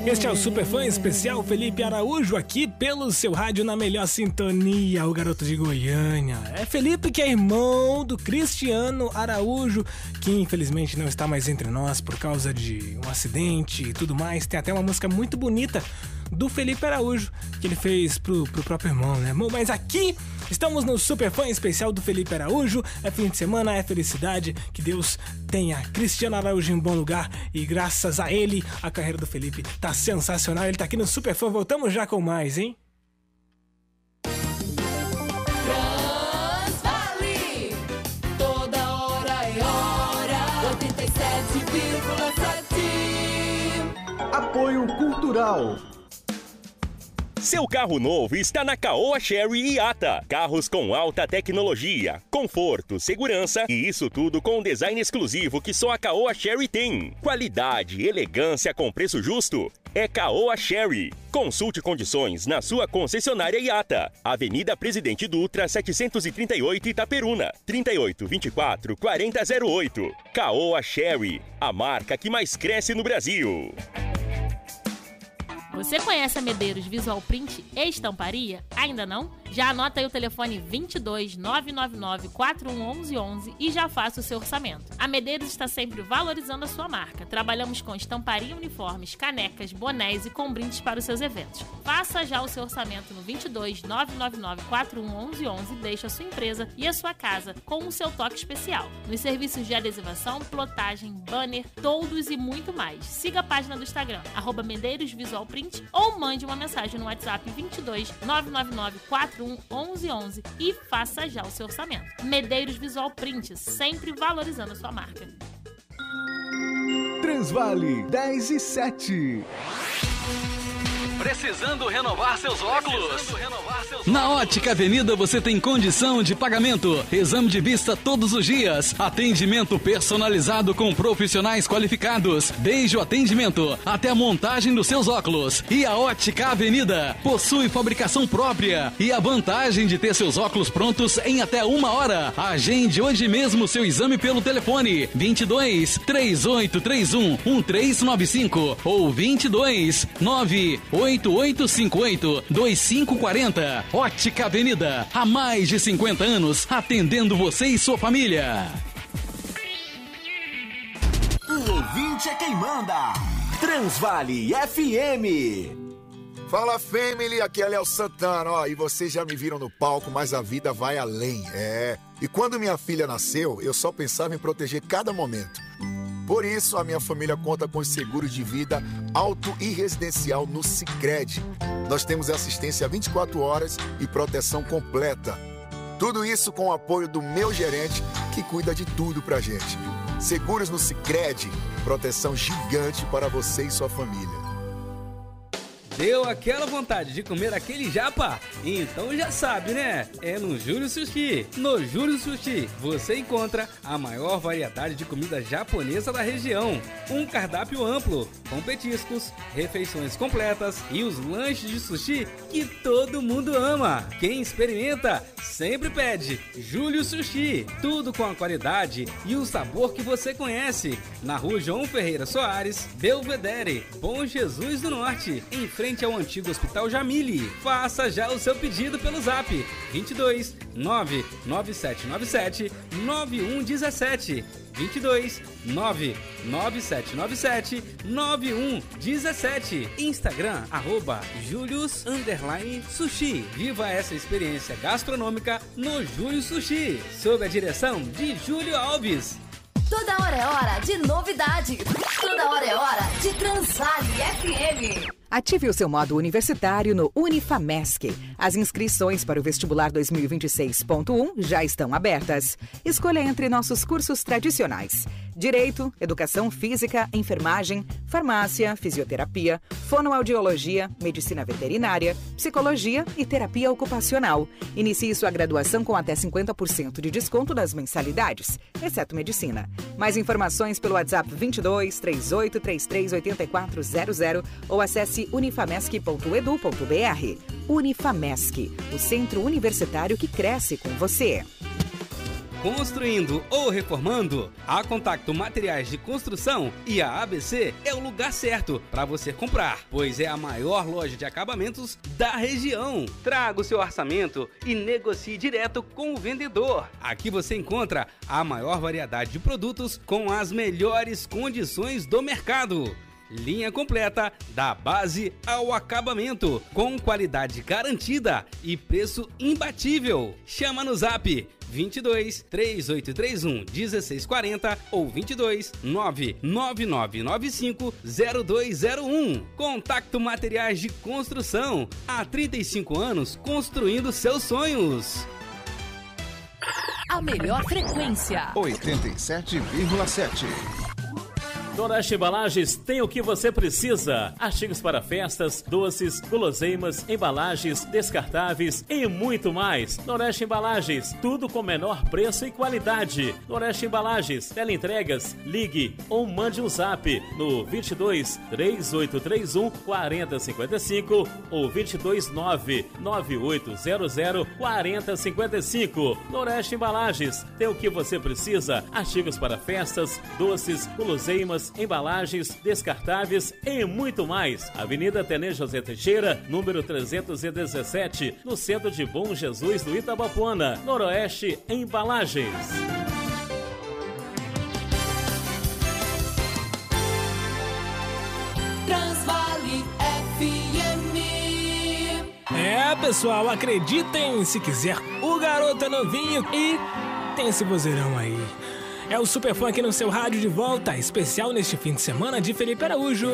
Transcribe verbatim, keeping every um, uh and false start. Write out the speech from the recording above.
Este é o Superfã Especial Felipe Araújo, aqui pelo seu rádio na melhor sintonia, o garoto de Goiânia. É Felipe que é irmão do Cristiano Araújo, que infelizmente não está mais entre nós por causa de um acidente e tudo mais. Tem até uma música muito bonita do Felipe Araújo que ele fez pro, pro próprio irmão, né? Mas aqui estamos no Superfã Especial do Felipe Araújo. É fim de semana, é felicidade. Que Deus tenha Cristiano Araújo em bom lugar. E graças a ele, a carreira do Felipe tá sensacional. Ele tá aqui no Superfã. Voltamos já com mais, hein? Transvale, toda hora é hora. oitenta e sete vírgula sete. Apoio Cultural. Seu carro novo está na Caoa Chery Iata. Carros com alta tecnologia, conforto, segurança e isso tudo com um design exclusivo que só a Caoa Chery tem. Qualidade, elegância com preço justo. É Caoa Chery. Consulte condições na sua concessionária Iata. Avenida Presidente Dutra, setecentos e trinta e oito, Itaperuna. trinta e oito, vinte e quatro, quarenta zero oito. Caoa Chery, a marca que mais cresce no Brasil. Você conhece a Medeiros Visual Print e Estamparia? Ainda não? Já anota aí o telefone vinte e dois, nove nove nove, quatro um um um um e já faça o seu orçamento. A Medeiros está sempre valorizando a sua marca. Trabalhamos com estamparia, uniformes, canecas, bonés e com brindes para os seus eventos. Faça já o seu orçamento no vinte e dois, nove nove nove, quatro um um um um e deixe a sua empresa e a sua casa com o seu toque especial. Nos serviços de adesivação, plotagem, banner, toldos e muito mais. Siga a página do Instagram, arroba Medeiros Visual Print, ou mande uma mensagem no WhatsApp vinte e dois, nove nove nove, quatro um um um um e faça já o seu orçamento. Medeiros Visual Print, sempre valorizando a sua marca. Transvale dez e sete. Precisando renovar seus óculos? Na Ótica Avenida você tem condição de pagamento, exame de vista todos os dias, atendimento personalizado com profissionais qualificados, desde o atendimento até a montagem dos seus óculos. E a Ótica Avenida possui fabricação própria e a vantagem de ter seus óculos prontos em até uma hora. Agende hoje mesmo seu exame pelo telefone vinte e dois, três oito três um, um três nove cinco ou vinte e dois, nove oito oito cinco oito, dois cinco quatro zero. Ótica Avenida, há mais de cinquenta anos, atendendo você e sua família. O ouvinte é quem manda. Transvale F M. Fala, family, aqui é Léo Santana, ó, e vocês já me viram no palco, mas a vida vai além, é. E quando minha filha nasceu, eu só pensava em proteger cada momento. Por isso, a minha família conta com os seguros de vida auto e residencial no Sicredi. Nós temos assistência vinte e quatro horas e proteção completa. Tudo isso com o apoio do meu gerente, que cuida de tudo pra gente. Seguros no Sicredi, proteção gigante para você e sua família. Deu aquela vontade de comer aquele japa? Então já sabe, né? É no Júlio Sushi. No Júlio Sushi você encontra a maior variedade de comida japonesa da região. Um cardápio amplo, com petiscos, refeições completas e os lanches de sushi que todo mundo ama. Quem experimenta sempre pede Júlio Sushi. Tudo com a qualidade e o sabor que você conhece. Na Rua João Ferreira Soares, Belvedere, Bom Jesus do Norte, em frente ao antigo Hospital Jamile. Faça já o seu pedido pelo zap vinte e dois, nove nove sete nove sete, nove um um sete. vinte e dois, nove nove sete nove sete, nove um um sete. Instagram, arroba Julius underline Sushi. Viva essa experiência gastronômica no Júlio Sushi, sob a direção de Júlio Alves. Toda hora é hora de novidade. Toda hora é hora de Transvale F M. Ative o seu modo universitário no Unifamesc. As inscrições para o vestibular dois mil e vinte e seis ponto um já estão abertas. Escolha entre nossos cursos tradicionais: Direito, Educação Física, Enfermagem, Farmácia, Fisioterapia, Fonoaudiologia, Medicina Veterinária, Psicologia e Terapia Ocupacional. Inicie sua graduação com até cinquenta por cento de desconto nas mensalidades, exceto Medicina. Mais informações pelo WhatsApp vinte e dois, três oito três três, oito quatro zero zero ou acesse unifamesc ponto edu ponto br. Unifamesc, o centro universitário que cresce com você. construindo ou reformando, a Contacto Materiais de Construção e a A B C é o lugar certo para você comprar, pois é a maior loja de acabamentos da região. Traga o seu orçamento e negocie direto com o vendedor. Aqui você encontra a maior variedade de produtos com as melhores condições do mercado. Linha completa da base ao acabamento, com qualidade garantida e preço imbatível. Chama no Zap vinte e dois, três oito três um, um seis quatro zero ou vinte e dois, nove nove nove nove cinco, zero dois zero um. Contacto Materiais de Construção. Há trinta e cinco anos construindo seus sonhos. A melhor frequência. oitenta e sete vírgula sete. Noroeste Embalagens tem o que você precisa. Artigos para festas, doces, guloseimas, embalagens, descartáveis e muito mais. Noroeste Embalagens, tudo com menor preço e qualidade. Noroeste Embalagens, teleentregas, ligue ou mande um zap no vinte e dois, três oito três um, quatro zero cinco cinco ou vinte e dois, nove nove oito zero zero, quatro zero cinco cinco. Noroeste Embalagens, tem o que você precisa. Artigos para festas, doces, guloseimas, embalagens, descartáveis e muito mais. Avenida Tenente José Teixeira, número trezentos e dezessete, no centro de Bom Jesus do Itabapuana. Noroeste Embalagens. Transvale F M. É, pessoal, acreditem, se quiser, o garoto é novinho e tem esse vozeirão aí. É o Super Funk no seu rádio de volta, especial neste fim de semana de Felipe Araújo.